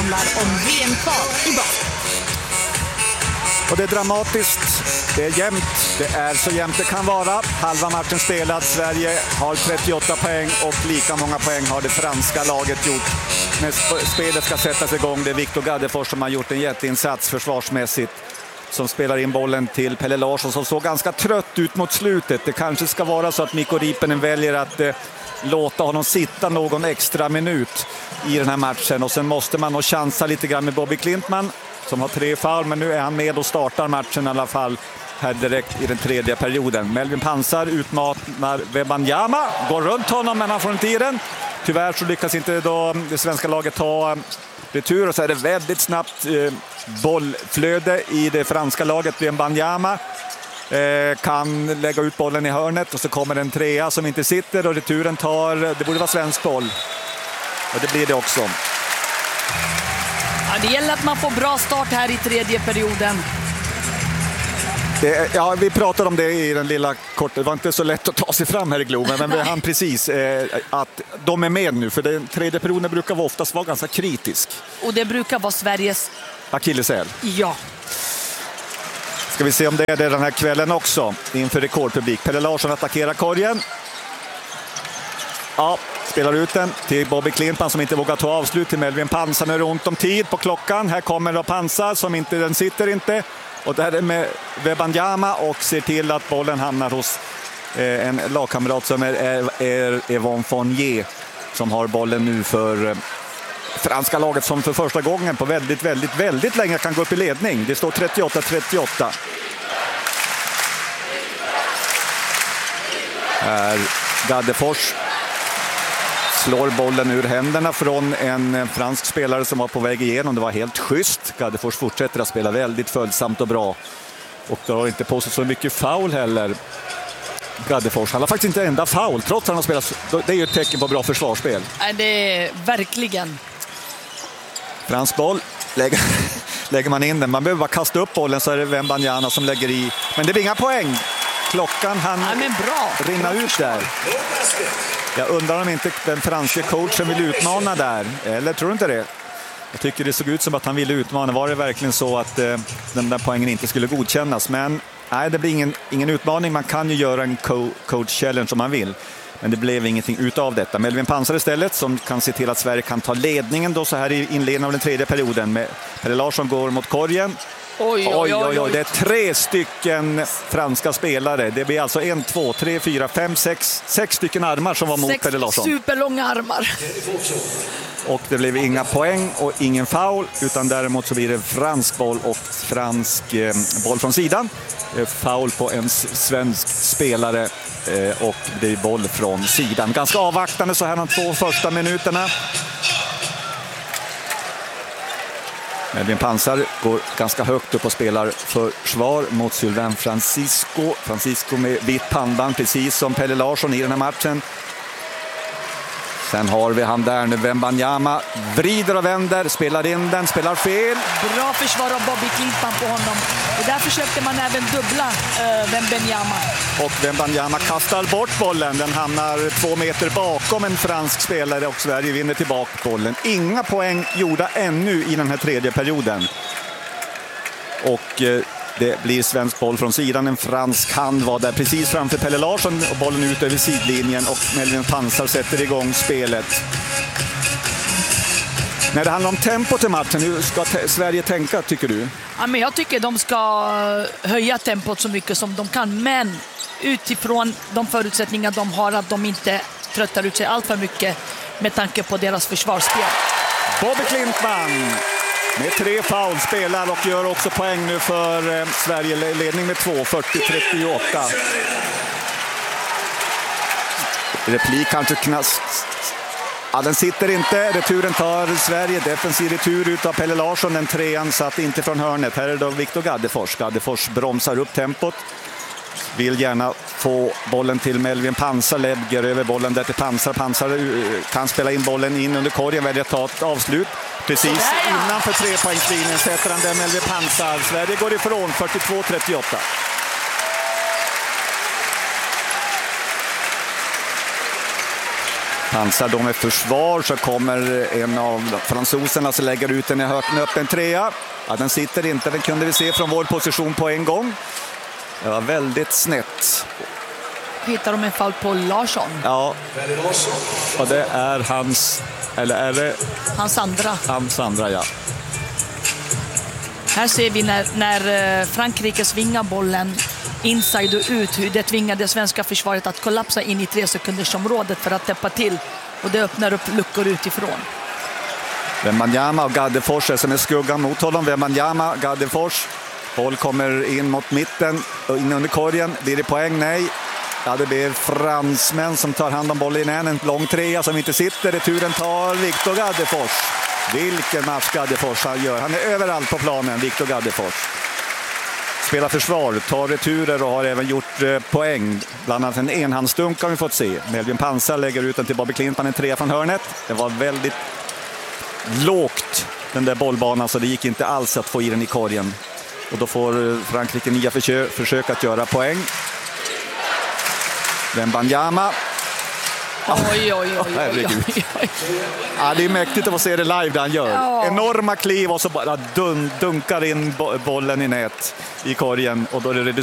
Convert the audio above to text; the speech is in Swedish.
handlar om VM-kval i basket. Och det är dramatiskt, det är jämnt, det är så jämnt det kan vara. Halva matchen spelad, Sverige har 38 poäng och lika många poäng har det franska laget gjort. När spelet ska sättas igång, det är Viktor Gaddefors som har gjort en jätteinsats försvarsmässigt. Som spelar in bollen till Pelle Larsson som såg ganska trött ut mot slutet. Det kanske ska vara så att Mikko Riippinen väljer att låta honom sitta någon extra minut i den här matchen. Och sen måste man nog chansa lite grann med Bobby Klintman som har 3 foul, men nu är han med och startar matchen i alla fall här direkt i den tredje perioden. Melvin Pansar utmanar Wembanyama, går runt honom men han får inte i den. Tyvärr så lyckas inte då det svenska laget ta retur och så är det väldigt snabbt bollflöde i det franska laget. Wembanyama kan lägga ut bollen i hörnet och så kommer en trea som inte sitter och returen tar, det borde vara svensk boll. Och det blir det också. Ja, det gäller att man får bra start här i tredje perioden. Ja, vi pratade om det i den lilla korta. Det var inte så lätt att ta sig fram här i Globen, men vi hann precis att de är med nu. För den tredje perioden brukar oftast vara ganska kritisk. Och det brukar vara Sveriges akilleshäl. Ja. Ska vi se om det är det den här kvällen också inför rekordpublik. Pelle Larsson attackerar korgen. Ja, spelar ut den till Bobby Klintman som inte vågar ta avslut till Melvin Pansar. Nu är det ont om tid på klockan. Här kommer då Pansar som inte, den sitter inte. Och där är med Wembanyama och ser till att bollen hamnar hos en lagkamrat som är Yvonne Fournier som har bollen nu för franska laget som för första gången på väldigt länge kan gå upp i ledning. Det står 38-38. Här Gaddefors slår bollen ur händerna från en fransk spelare som var på väg igenom. Det var helt schysst. Gaddefors fortsätter att spela väldigt följsamt och bra. Och det har inte på sig så mycket foul heller. Gaddefors, han har faktiskt inte enda foul trots att han har spelat. Det är ju ett tecken på bra försvarsspel. Det är verkligen. Fransk boll. Lägger man in den. Man behöver bara kasta upp bollen så är det Wembanyama som lägger i. Men det blir inga poäng. Klockan han rinna ut där. Jag undrar om inte den franska coachen vill utmana där. Eller tror du inte det? Jag tycker det såg ut som att han ville utmana. Var det verkligen så att den där poängen inte skulle godkännas? Men nej, det blir ingen utmaning. Man kan ju göra en coach challenge om man vill. Men det blev ingenting utav detta. Melvin Pansar istället som kan se till att Sverige kan ta ledningen då så här i inledningen av den tredje perioden. Med Pelle Larsson går mot korgen. Oj. Det är 3 stycken franska spelare. Det blir alltså 1, 2, 3, 4, 5, 6 stycken armar som var mot Pelle Larsson. 6 superlånga armar. Och det blev inga poäng och ingen foul, utan däremot så blir det fransk boll och fransk boll från sidan. Foul på en svensk spelare och det är boll från sidan. Ganska avvaktande så här de 2 första minuterna. Melvin Pansar går ganska högt upp och spelar försvar mot Sylvain Francisco. Francisco med vitt pannband, precis som Pelle Larsson i den här matchen. Sen har vi han där nu, Wembanyama vrider och vänder, spelar in den, spelar fel. Bra försvar av Bobby Klintman på honom. Och där försökte man även dubbla Wembanyama. Och Wembanyama kastar bort bollen. Den hamnar 2 meter bakom en fransk spelare och Sverige vinner tillbaka bollen. Inga poäng gjorda ännu i den här tredje perioden. Och det blir svensk boll från sidan. En fransk hand var där precis framför Pelle Larsson och bollen ut över sidlinjen och Melvin Pansar sätter igång spelet. När det handlar om tempo till matchen, hur ska Sverige tänka tycker du? Ja, men jag tycker de ska höja tempot så mycket som de kan, men utifrån de förutsättningar de har att de inte tröttar ut sig allt för mycket med tanke på deras försvarsspel. Bobby Klintman med 3 foul spelar och gör också poäng nu för Sverige, ledning med 2, 40-38. Replik kanske knast. Ja, den sitter inte. Returen tar Sverige. Defensiv retur ut av Pelle Larsson. Den 3an satt inte från hörnet. Här är då Viktor Gaddefors. Gaddefors bromsar upp tempot. Vill gärna få bollen till Melvin Pansar. Lägger över bollen där till Pansar. Pansar kan spela in bollen in under korgen. Väljer att ta ett avslut. Precis innanför 3-poängslinjen sätter han där Melvin Pansar. Sverige går ifrån 42-38. Pansar de med försvar, så kommer en av fransoserna som lägger ut den i en öppen trea. Ja, den sitter inte, den kunde vi se från vår position på en gång. Det var väldigt snett. Hittar de en fall på Larsson? Ja, och det är hans, eller är det? Hans andra, ja. Här ser vi när Frankrike svingar bollen inside och ut, hur det tvingar det svenska försvaret att kollapsa in i 3-sekundersområdet för att täppa till. Och det öppnar upp luckor utifrån. Wembanyama och Gaddefors är som är skuggan mot honom. Wembanyama, Gaddefors. Boll kommer in mot mitten och in under korgen. Blir det poäng? Nej. Ja, det blir fransmän som tar hand om bollen. En lång trea som inte sitter. Returen tar Victor Gaddefors. Vilken match Gaddefors han gör. Han är överallt på planen, Victor Gaddefors. Spelar försvar, tar returer och har även gjort poäng. Bland annat en enhandsdunk har vi fått se. Melvin Pansar lägger ut den till Bobby Klintman, en trea från hörnet. Det var väldigt lågt, den där bollbanan, så det gick inte alls att få i den i korgen. Och då får Frankrike nya försök att göra poäng. Wembanyama. Oj. Ja, det är mäktigt att få se det live där han gör. Ja. Enorma kliv och så bara dunkar in bollen i nät i korgen. Och då är det